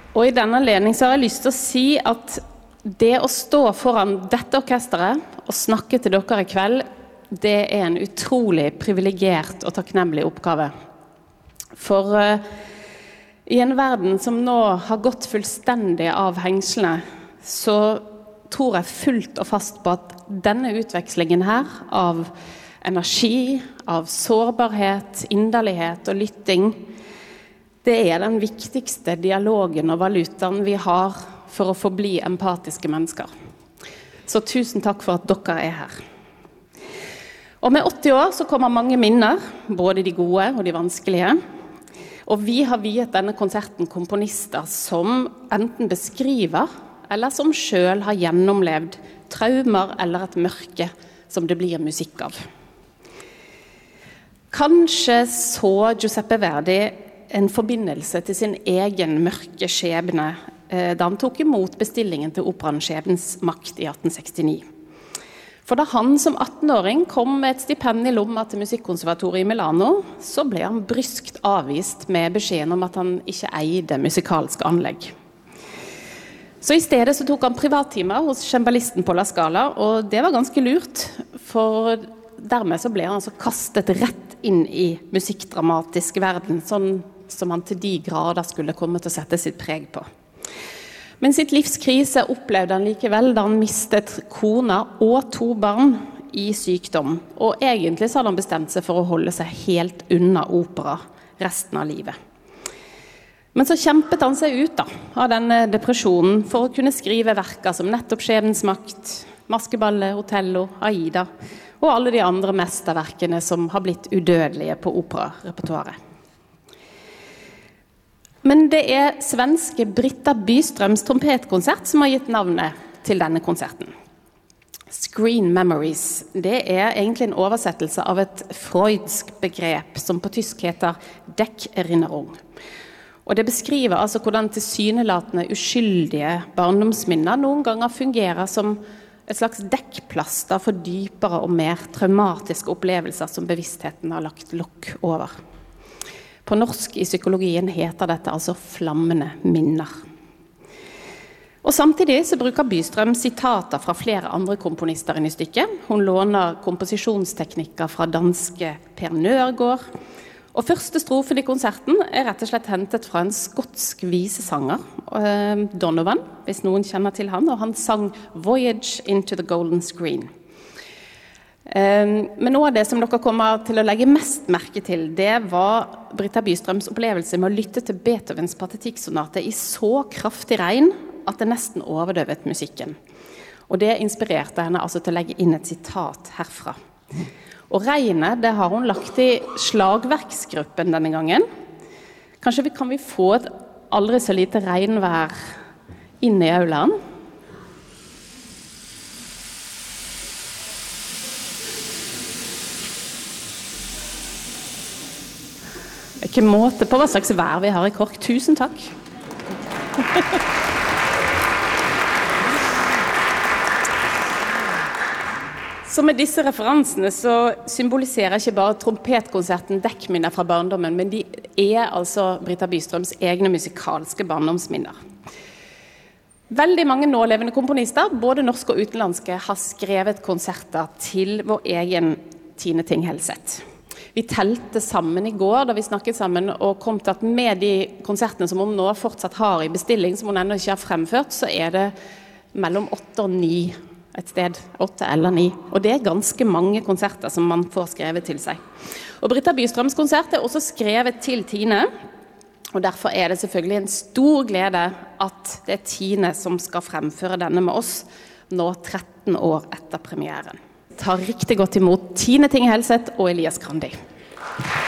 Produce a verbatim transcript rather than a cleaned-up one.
Og i denne anledning så har jeg lyst til å si at det å stå foran dette orkesteret og snakke til dere i kveld, det er en utrolig privilegert og takknemlig oppgave. For uh, i en verden som nå har gått fullstendig av hengslene, så tror jeg fullt og fast på at denne utvekslingen her av energi, av sårbarhet, inderlighet og lytting, det er den viktigste dialogen og valutaen vi har for å forbli empatiske mennesker. Så tusen takk for at dere er her. Og med åtti år så kommer mange minner, både de gode og de vanskelige. Og vi har viet denne konserten komponister som enten beskriver, eller som selv har gjennomlevd traumer eller et mørke som det blir musikk av. Kanskje så Giuseppe Verdi en forbindelse til sin egen mørke skjebne da han tok imot bestillingen til operaen Skjebnens makt i atten sekstini. For da han som attenåring kom med et stipend i lomma til Musikkonservatoriet i Milano, så ble han bryskt avvist med beskjeden om at han ikke eide musikalske anlegg. Så i stedet så tok han privattimer hos cembalisten på La Scala, og det var ganske lurt, for dermed så ble han altså kastet rett inn i musikkdramatisk verden, sånn som han til de grader skulle komme til å sette sitt preg på. Men sitt livskrise opplevde han likevel da han mistet kona og to barn i sykdom, og egentlig så hadde han bestemt seg for å holde seg helt unna opera resten av livet. Men så kjempet han seg ut da, av denne depresjonen for å kunne skrive verker som nettopp Skjebnens makt, Maskeballet, Otello, Aida og alle de andre mesterverkene som har blitt udødelige på operarepertoaret. Men det er svenske Britta Byströms trompetkonsert som har gitt navnet til denne konserten. Screen Memories, det er egentlig en oversettelse av et freudsk begrep som på tysk heter Deckerinnerung. Og det beskriver altså hvordan tilsynelatende uskyldige barndomsminner noen ganger fungerer som et slags dekkplaster for dypere og mer traumatiske opplevelser som bevisstheten har lagt lokk over. På norsk i psykologien heter dette altså flammende minner. Og samtidig så bruker Byström sitater fra flere andre komponister inn i stykket. Hun låner komposisjonsteknikker fra danske Per Nørgaard. Og første strofen i konserten er rett og slett hentet fra en skotsk visesanger, Donovan, hvis noen kjenner til han, og han sang Voyage into the Golden Screen. Men noe av det som dere kommer til å legge mest merke til, det var Britta Byströms opplevelse med å lytte til Beethovens patetikksonate i så kraftig regn at det nesten overdøvet musikken. Og det inspirerte henne altså til å legge inn et sitat herfra. Og regnet, det har hun lagt i slagverksgruppen denne gangen. Kanskje vi kan vi få et aldri så lite regnvær inn i aulaen? Ikke måte på hva slags vær vi har i Kork. Tusen takk. Så med disse referansene så symboliserer ikke bare trompetkonserten dekkminner fra barndommen, men de er altså Britta Byströms egne musikalske barndomsminner. Veldig mange nålevende komponister, både norske og utenlandske, har skrevet konserter til vår egen Tine Ting Helseth. Vi telte sammen i går da vi snakket sammen og kom til at med de konsertene som hun nå fortsatt har i bestilling, som hun ennå ikke har fremført, så er det mellom åtte og ni et sted, åtte eller ni. Og det er ganske mange konserter som man får skrevet til seg. Og Britta Byströms konsert er også skrevet til Tine, og derfor er det selvfølgelig en stor glede at det er Tine som skal fremføre denne med oss nå tretten år etter premieren. Ta riktig godt imot Tine Ting Helseth og Elias Grandi.